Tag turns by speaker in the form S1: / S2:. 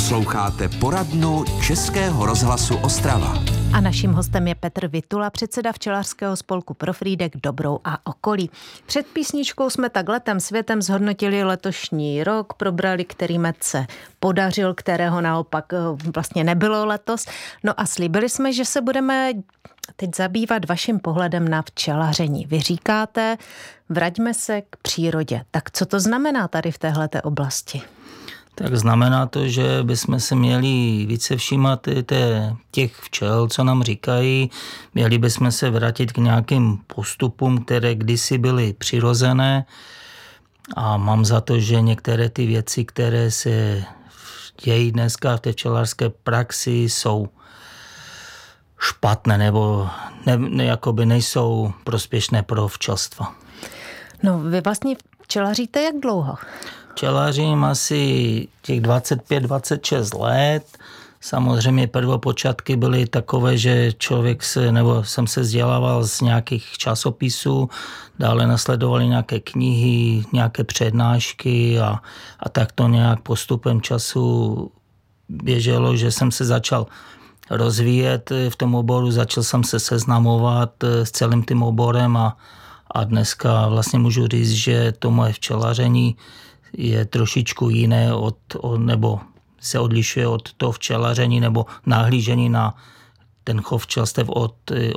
S1: Posloucháte poradnu Českého rozhlasu Ostrava.
S2: A naším hostem je Petr Vitula, předseda včelařského spolku Profrídek Dobrou a okolí. Před písničkou jsme tak letem světem zhodnotili letošní rok, probrali, který med se podařil, kterého naopak vlastně nebylo letos. No a slíbili jsme, že se budeme teď zabývat vaším pohledem na včelaření. Vy říkáte, vraťme se k přírodě. Tak co to znamená tady v téhleté oblasti?
S3: Tak znamená to, že bychom se měli více všímat těch včel, co nám říkají. Měli bychom se vrátit k nějakým postupům, které kdysi byly přirozené. A mám za to, že některé ty věci, které se dějí dneska v té včelařské praxi, jsou špatné nebo jakoby nejsou prospěšné pro včelstvo.
S2: No, vy vlastně včelaříte jak dlouho?
S3: Včelařím asi těch 25-26 let. Samozřejmě prvopočátky byly takové, že jsem se vzdělával z nějakých časopisů, dále nasledovaly nějaké knihy, nějaké přednášky a tak to nějak postupem času běželo, že jsem se začal rozvíjet v tom oboru, začal jsem se seznamovat s celým tím oborem a dneska vlastně můžu říct, že to moje včelaření je trošičku jiné nebo se odlišuje od toho včelaření nebo nahlížení na ten chov včelstev od